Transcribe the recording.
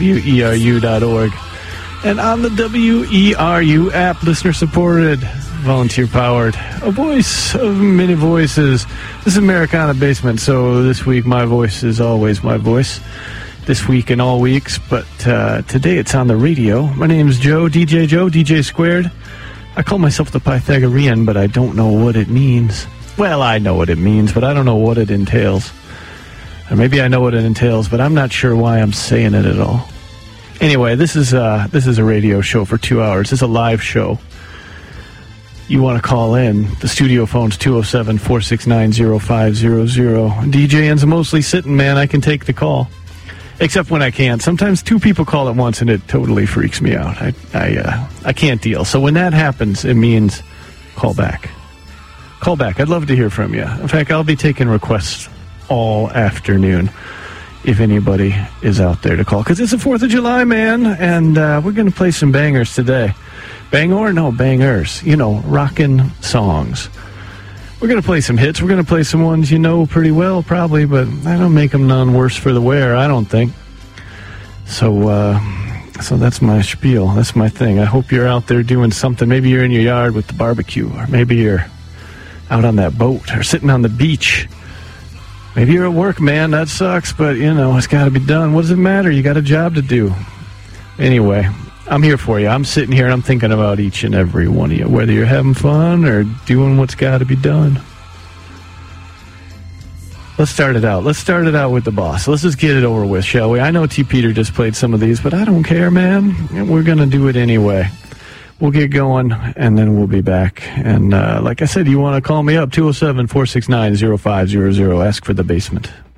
WERU.org. And on the WERU app, listener-supported, volunteer-powered, a voice of many voices. This is Americana Basement, so this week my voice is always my voice. This week and all weeks, but today it's on the radio. My name's Joe, DJ Squared. I call myself the Pythagorean, but I don't know what it means. Well, I know what it means, but I don't know what it entails. Or maybe I know what it entails, but I'm not sure why I'm saying it at all. Anyway, this is a radio show for 2 hours. This is a live show. You want to call in. The studio phone's 207-469-0500. DJ ends mostly sitting, man. I can take the call. Except when I can't. Sometimes two people call at once, and it totally freaks me out. I can't deal. So when that happens, it means call back. Call back. I'd love to hear from you. In fact, I'll be taking requests all afternoon if anybody is out there to call. Because it's the 4th of July, man, and we're going to play some bangers today. Bangor? No, bangers. You know, rockin' songs. We're going to play some hits. We're going to play some ones you know pretty well, probably, but I don't make them none worse for the wear, I don't think. So that's my spiel. That's my thing. I hope you're out there doing something. Maybe you're in your yard with the barbecue, or maybe you're out on that boat, or sitting on the beach. Maybe you're at work, man. That sucks, but, you know, it's got to be done. What does it matter? You got a job to do. Anyway, I'm here for you. I'm sitting here and I'm thinking about each and every one of you, whether you're having fun or doing what's got to be done. Let's start it out. Let's start it out with the boss. Let's just get it over with, shall we? I know T. Peter just played some of these, but I don't care, man. We're going to do it anyway. We'll get going, and then we'll be back. And like I said, you want to call me up, 207-469-0500. Ask for the basement.